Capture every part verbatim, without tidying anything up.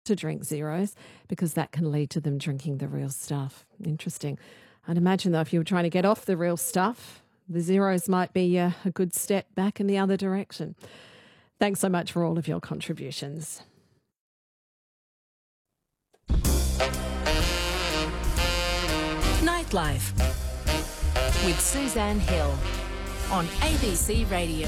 to drink zeros because that can lead to them drinking the real stuff. Interesting. I'd imagine, though, if you were trying to get off the real stuff, the zeros might be uh, a good step back in the other direction. Thanks so much for all of your contributions. Nightlife with Suzanne Hill on A B C Radio.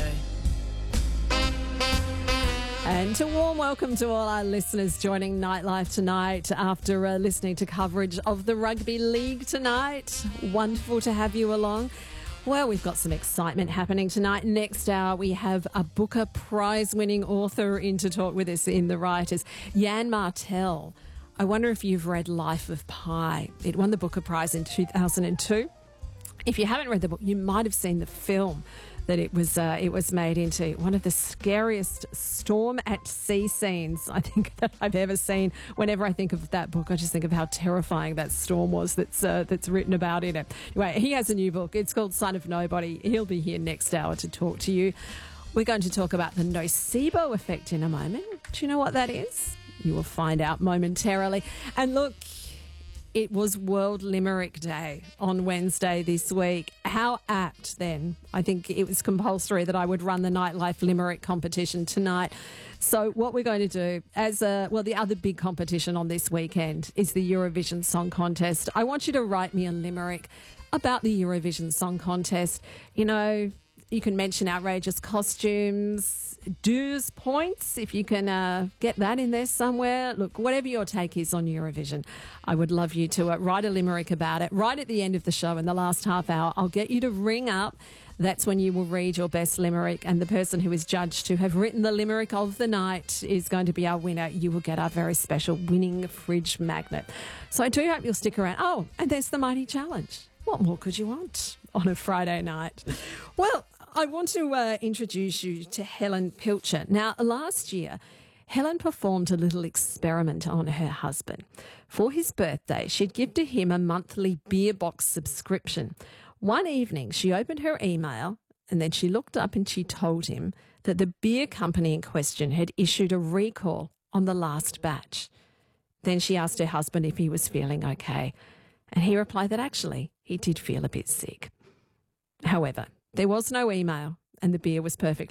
And a warm welcome to all our listeners joining Nightlife tonight after uh, listening to coverage of the Rugby League tonight. Wonderful to have you along. Well, we've got some excitement happening tonight. Next hour, we have a Booker Prize-winning author in to talk with us in The Writers, Yann Martel. I wonder if you've read Life of Pi. It won the Booker Prize in two thousand two. If you haven't read the book, you might have seen the film that it was uh, it was made into. One of the scariest storm at sea scenes I think that I've ever seen. Whenever I think of that book, I just think of how terrifying that storm was that's uh, that's written about in it. Anyway, he has a new book. It's called Son of Nobody. He'll be here next hour to talk to you. We're going to talk about the nocebo effect in a moment. Do you know what that is? You will find out momentarily. And look, it was World Limerick Day on Wednesday this week. How apt then. I think it was compulsory that I would run the Nightlife Limerick competition tonight. So what we're going to do, as a, well, the other big competition on this weekend is the Eurovision Song Contest. I want you to write me a limerick about the Eurovision Song Contest. You know, you can mention outrageous costumes, dues points, if you can uh, get that in there somewhere. Look, whatever your take is on Eurovision, I would love you to uh, write a limerick about it. Right at the end of the show, in the last half hour, I'll get you to ring up. That's when you will read your best limerick, and the person who is judged to have written the limerick of the night is going to be our winner. You will get our very special winning fridge magnet. So I do hope you'll stick around. Oh, and there's the Mighty Challenge. What more could you want on a Friday night? Well, I want to uh, introduce you to Helen Pilcher. Now, last year, Helen performed a little experiment on her husband. For his birthday, she'd gifted him a monthly beer box subscription. One evening, she opened her email and then she looked up and she told him that the beer company in question had issued a recall on the last batch. Then she asked her husband if he was feeling okay, and he replied that actually he did feel a bit sick. However, there was no email and the beer was perfectly